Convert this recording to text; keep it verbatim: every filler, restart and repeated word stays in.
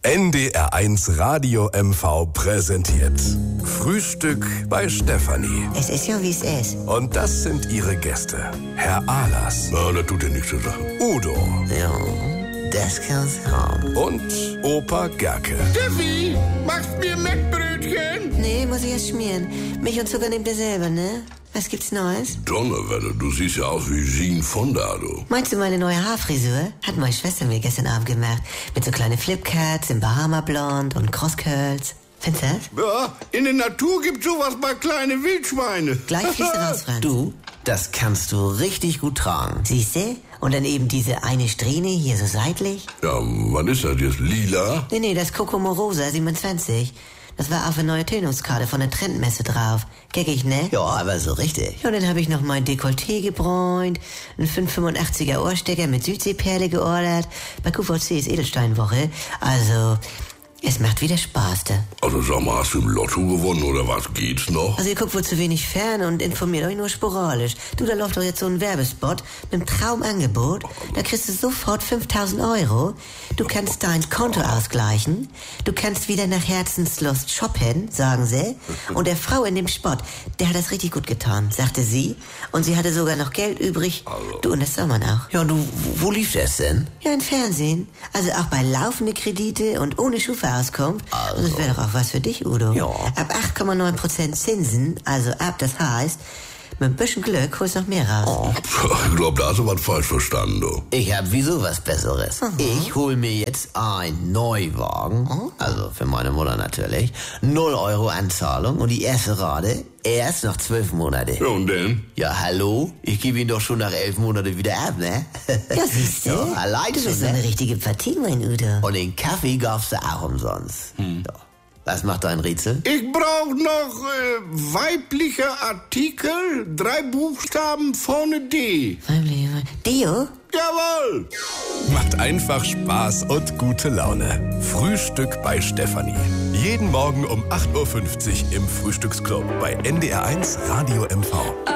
N D R eins Radio M V präsentiert Frühstück bei Stefanie. Es ist ja, wie es ist. Und das sind ihre Gäste. Herr Ahlers. Ja, das tut ja nichts zur Sache. Udo. Ja, das kann's haben. Und Opa Gerke. Steffi, machst mir Mettbrötchen? Nee, muss ich erst schmieren. Milch und Zucker nehmt ihr selber, ne? Was gibt's Neues? Donnerwetter, du siehst ja aus wie Jean Fonda, du. Meinst du meine neue Haarfrisur? Hat meine Schwester mir gestern Abend gemacht. Mit so kleinen Flipcuts im Bahama-Blond und Crosscurls. Findest du das? Ja, in der Natur gibt's sowas bei kleine Wildschweine. Gleich fließt raus, Franz. Du, das kannst du richtig gut tragen. Siehste? Und dann eben diese eine Strähne hier so seitlich. Ja, was ist das jetzt? Lila? Nee, nee, das ist Coco Morosa siebenundzwanzig. Das war auf eine neue Tönungskarte von der Trendmesse drauf. Geckig, ne? Ja, aber so richtig. Ja, und dann habe ich noch mein Dekolleté gebräunt, einen fünf fünfundachtsiger Ohrstecker mit Südseeperle geordert. Bei Q V C ist Edelsteinwoche. Also, es macht wieder Spaß, da. Also sag mal, hast du im Lotto gewonnen oder was? Geht's noch? Also ihr guckt wohl zu wenig fern und informiert euch nur sporadisch. Du, da läuft doch jetzt so ein Werbespot mit einem Traumangebot. Da kriegst du sofort fünftausend Euro. Du kannst dein Konto ausgleichen. Du kannst wieder nach Herzenslust shoppen, sagen sie. Und der Frau in dem Spot, der hat das richtig gut getan, sagte sie. Und sie hatte sogar noch Geld übrig. Du, und das soll man auch. Ja, und du, wo lief das denn? Ja, im Fernsehen. Also auch bei laufenden Kredite und ohne Schufa-Auskunft. Also. Und das wäre doch auch was für dich, Udo. Ja. Ab acht Komma neun Prozent Zinsen, also ab, das heißt, mit ein bisschen Glück holst du noch mehr raus. Oh. Ich glaube, da hast du was falsch verstanden, du. Ich hab wieso was Besseres. Mhm. Ich hol mir jetzt einen Neuwagen, also für meine Mutter natürlich, null Euro Anzahlung und die erste Rate erst nach zwölf Monate. Ja, und denn? Ja, hallo? Ich gebe ihn doch schon nach elf Monaten wieder ab, ne? Ja, siehst du? Ja, allein Du schon, bist so eine ne? richtige Partie, mein Udo. Und den Kaffee gab's da auch umsonst. Hm. Ja. Was macht dein Rätsel? Ich brauch noch äh, weibliche Artikel, drei Buchstaben vorne D. Deo? Jawohl! Macht einfach Spaß und gute Laune. Frühstück bei Stefanie. Jeden Morgen um acht Uhr fünfzig im Frühstücksclub bei N D R eins Radio M V.